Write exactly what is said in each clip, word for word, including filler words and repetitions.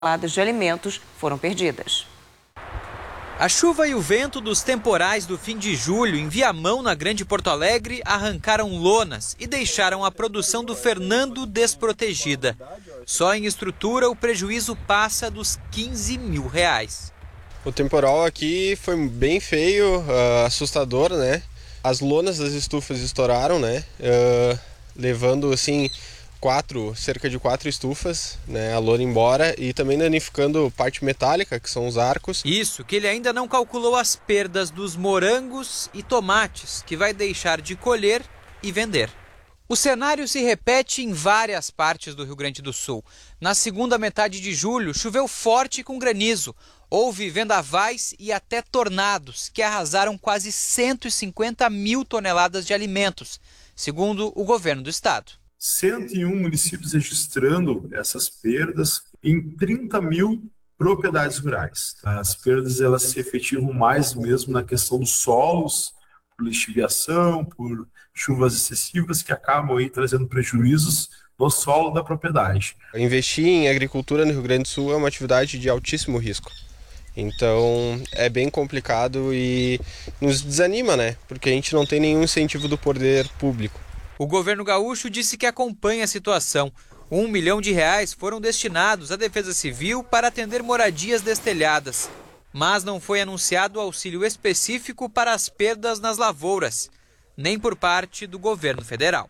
toneladas de alimentos foram perdidas. A chuva e o vento dos temporais do fim de julho em Viamão, na Grande Porto Alegre, arrancaram lonas e deixaram a produção do Fernando desprotegida. Só em estrutura o prejuízo passa dos quinze mil reais. O temporal aqui foi bem feio, uh, assustador, né? As lonas das estufas estouraram, né? Uh, levando assim quatro, cerca de quatro estufas, né? A lona embora e também danificando parte metálica, que são os arcos. Isso, que ele ainda não calculou as perdas dos morangos e tomates, que vai deixar de colher e vender. O cenário se repete em várias partes do Rio Grande do Sul. Na segunda metade de julho, choveu forte com granizo. Houve vendavais e até tornados, que arrasaram quase cento e cinquenta mil toneladas de alimentos, segundo o governo do estado. cento e um municípios registrando essas perdas em trinta mil propriedades rurais. As perdas elas se efetivam mais mesmo na questão dos solos, por lixiviação, por chuvas excessivas que acabam aí trazendo prejuízos no solo da propriedade. Investir em agricultura no Rio Grande do Sul é uma atividade de altíssimo risco. Então é bem complicado e nos desanima, né? Porque a gente não tem nenhum incentivo do poder público. O governo gaúcho disse que acompanha a situação. Um milhão de reais foram destinados à Defesa Civil para atender moradias destelhadas. Mas não foi anunciado auxílio específico para as perdas nas lavouras, nem por parte do governo federal.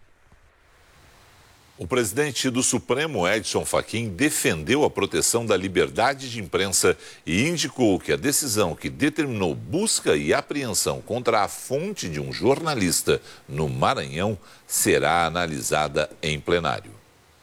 O presidente do Supremo, Edson Fachin, defendeu a proteção da liberdade de imprensa e indicou que a decisão que determinou busca e apreensão contra a fonte de um jornalista no Maranhão será analisada em plenário.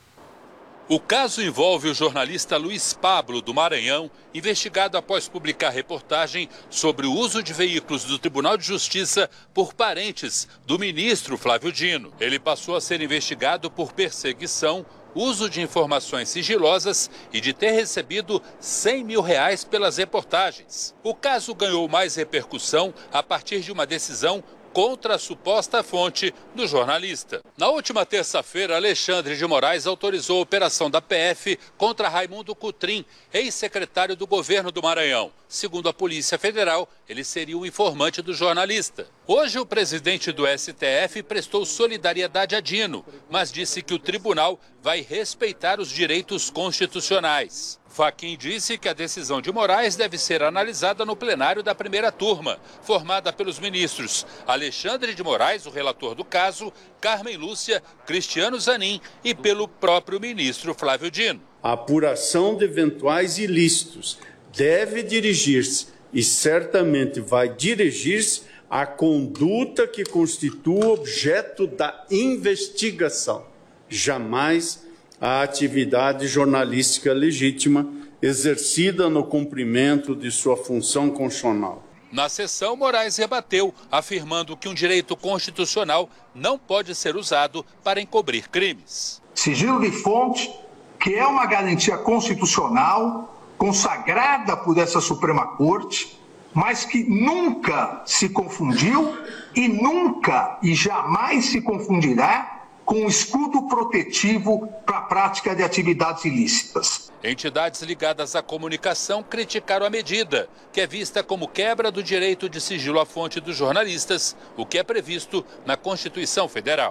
O caso envolve o jornalista Luiz Pablo, do Maranhão, investigado após publicar reportagem sobre o uso de veículos do Tribunal de Justiça por parentes do ministro Flávio Dino. Ele passou a ser investigado por perseguição, uso de informações sigilosas e de ter recebido cem mil reais pelas reportagens. O caso ganhou mais repercussão a partir de uma decisão contra a suposta fonte do jornalista. Na última terça-feira, Alexandre de Moraes autorizou a operação da P F contra Raimundo Cotrim, ex-secretário do governo do Maranhão. Segundo a Polícia Federal, ele seria o informante do jornalista. Hoje, o presidente do S T F prestou solidariedade a Dino, mas disse que o tribunal vai respeitar os direitos constitucionais. Fachin disse que a decisão de Moraes deve ser analisada no plenário da primeira turma, formada pelos ministros Alexandre de Moraes, o relator do caso, Carmen Lúcia, Cristiano Zanin e pelo próprio ministro Flávio Dino. A apuração de eventuais ilícitos deve dirigir-se, e certamente vai dirigir-se, à conduta que constitua objeto da investigação, jamais a atividade jornalística legítima exercida no cumprimento de sua função constitucional. Na sessão, Moraes rebateu, afirmando que um direito constitucional não pode ser usado para encobrir crimes. Sigilo de fonte, que é uma garantia constitucional consagrada por essa Suprema Corte, mas que nunca se confundiu e nunca e jamais se confundirá com um escudo protetivo para a prática de atividades ilícitas. Entidades ligadas à comunicação criticaram a medida, que é vista como quebra do direito de sigilo à fonte dos jornalistas, o que é previsto na Constituição Federal.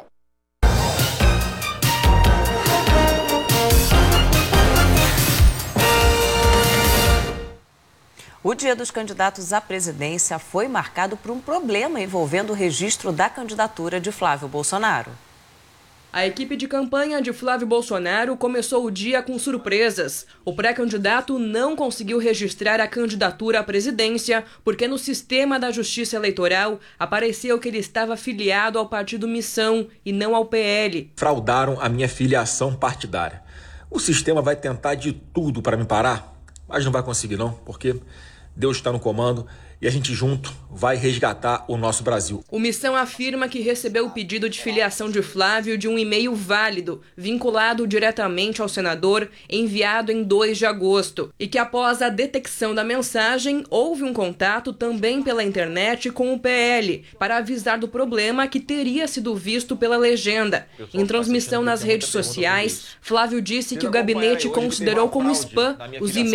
O Dia dos Candidatos à Presidência foi marcado por um problema envolvendo o registro da candidatura de Flávio Bolsonaro. A equipe de campanha de Flávio Bolsonaro começou o dia com surpresas. O pré-candidato não conseguiu registrar a candidatura à presidência porque no sistema da Justiça Eleitoral apareceu que ele estava filiado ao partido Missão e não ao P L. Fraudaram a minha filiação partidária. O sistema vai tentar de tudo para me parar, mas não vai conseguir não, porque Deus está no comando e a gente junto vai resgatar o nosso Brasil. O Missão afirma que recebeu o pedido de filiação de Flávio de um e-mail válido, vinculado diretamente ao senador, enviado em dois de agosto, e que após a detecção da mensagem, houve um contato também pela internet com o P L, para avisar do problema que teria sido visto pela legenda. Em transmissão nas redes sociais, Flávio disse que o gabinete considerou como spam os e-mails